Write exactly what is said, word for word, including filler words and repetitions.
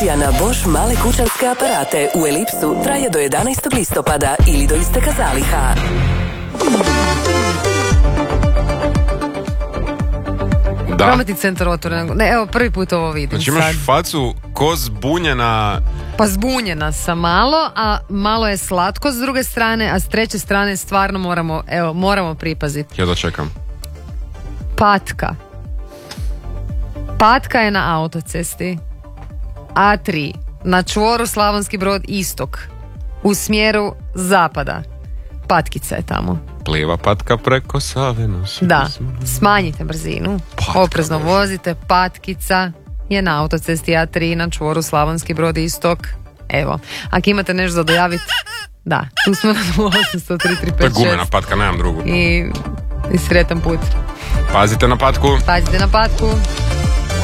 Na Bosch male kućanske aparate u Elipsu traje do jedanaestog listopada ili do isteka zaliha. Da. Prometni centar otvoren. Ne, evo, prvi put ovo vidim. Znači imaš sad. facu ko zbunjena. Pa zbunjena sam malo, a malo je slatko s druge strane, a s treće strane stvarno moramo, evo, moramo pripaziti. Ja da čekam. Patka. Patka je na autocesti. A tri. Na čvoru Slavonski Brod istok. U smjeru zapada. Patkica je tamo. Pliva patka preko Save. Da, smanjite brzinu. Patka, Oprezno Bože. vozite. Patkica je na autocesti A tri na čvoru Slavonski Brod istok. Evo, ako imate nešto za dojaviti, da, tu smo na osam tri tri To je pet gumena šest patka, nemam drugu. i, i sretan put. Pazite na patku. Pazite na patku.